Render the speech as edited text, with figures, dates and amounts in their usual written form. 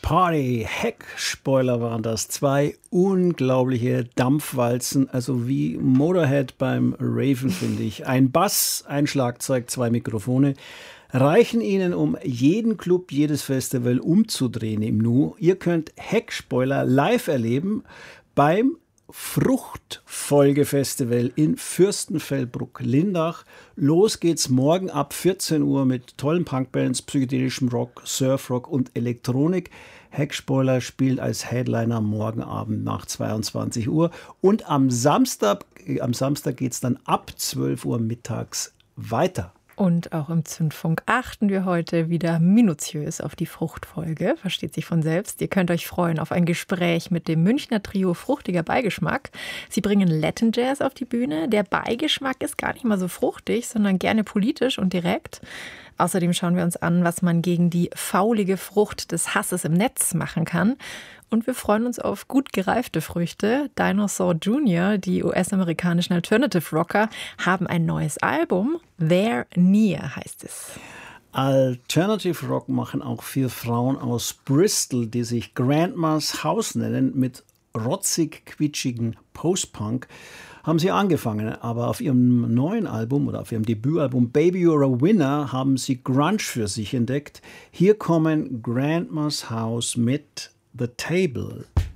Party. Heckspoiler waren das. 2 unglaubliche Dampfwalzen, also wie Motorhead beim Raven, finde ich. Ein Bass, ein Schlagzeug, 2 Mikrofone reichen Ihnen, um jeden Club, jedes Festival umzudrehen im Nu. Ihr könnt Heckspoiler live erleben beim Fruchtfolgefestival in Fürstenfeldbruck-Lindach. Los geht's morgen ab 14 Uhr mit tollen Punkbands, psychedelischem Rock, Surfrock und Elektronik. Heckspoiler spielt als Headliner morgen Abend nach 22 Uhr. Und am Samstag geht's dann ab 12 Uhr mittags weiter. Und auch im Zündfunk achten wir heute wieder minutiös auf die Fruchtfolge, versteht sich von selbst. Ihr könnt euch freuen auf ein Gespräch mit dem Münchner Trio Fruchtiger Beigeschmack. Sie bringen Latin Jazz auf die Bühne. Der Beigeschmack ist gar nicht mal so fruchtig, sondern gerne politisch und direkt. Außerdem schauen wir uns an, was man gegen die faulige Frucht des Hasses im Netz machen kann. Und wir freuen uns auf gut gereifte Früchte. Dinosaur Jr., die US-amerikanischen Alternative Rocker, haben ein neues Album. There Near heißt es. Alternative Rock machen auch 4 Frauen aus Bristol, die sich Grandma's House nennen, mit rotzig quietschigen Post-Punk. Haben sie angefangen, aber auf ihrem neuen Album oder auf ihrem Debütalbum Baby You're a Winner haben sie Grunge für sich entdeckt. Hier kommen Grandma's House mit The Table.